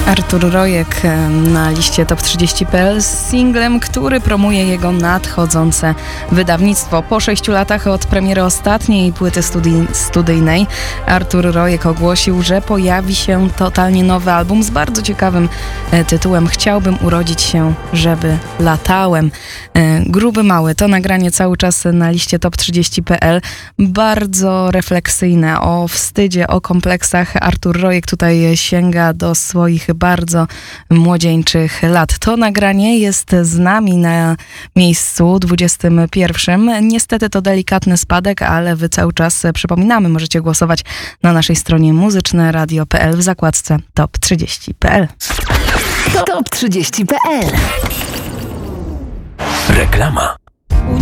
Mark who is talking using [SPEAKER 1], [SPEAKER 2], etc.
[SPEAKER 1] Artur Rojek na liście Top 30.pl z singlem, który promuje jego nadchodzące wydawnictwo. Po 6 latach od premiery ostatniej płyty studyjnej Artur Rojek ogłosił, że pojawi się totalnie nowy album z bardzo ciekawym tytułem Chciałbym urodzić się, żeby latałem. Gruby mały, to nagranie cały czas na liście Top 30.pl. Bardzo refleksyjne, o wstydzie, o kompleksach. Artur Rojek tutaj sięga do swoich bardzo młodzieńczych lat. To nagranie jest z nami na miejscu 21. Niestety to delikatny spadek, ale wy cały czas przypominamy, możecie głosować na naszej stronie muzyczneradio.pl w zakładce Top 30.pl.
[SPEAKER 2] Top 30.pl.
[SPEAKER 3] Reklama.